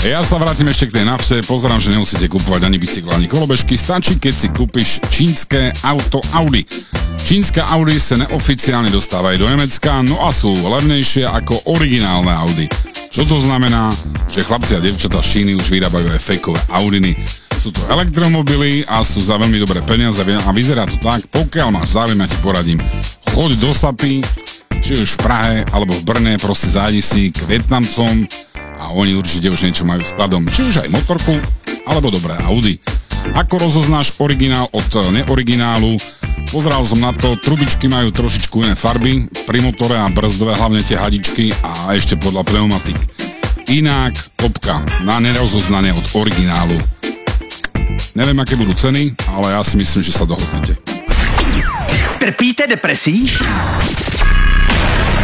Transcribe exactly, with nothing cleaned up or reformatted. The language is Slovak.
Ja sa vrátim ešte k tej nafte. Pozerám, že nemusíte kupovať ani bicykle, ani kolobežky. Stačí, keď si kúpiš čínske auto Audi. Čínske Audi sa neoficiálne dostávajú do Nemecka, no a sú levnejšie ako originálne Audi. Čo to znamená? Že chlapci a devčatá z Číny už vyrábajú aj fejkové Audiny. Sú to elektromobily a sú za veľmi dobré peniaze a vyzerá to tak, pokiaľ máš záujem, ja ti poradím. Choď do Sapy, či už v Prahe alebo v Brne, proste zájdi si k Vietnamcom a oni určite už niečo majú skladom, či už aj motorku, alebo dobré Audi. Ako rozoznáš originál od neoriginálu? Pozeral som na to, trubičky majú trošičku iné farby, pri motore a brzdové hlavne tie hadičky a ešte podľa pneumatik. Inak kopka na nerozoznanie od originálu. Neviem, aké budú ceny, ale ja si myslím, že sa dohodnete. Trpíte depresí?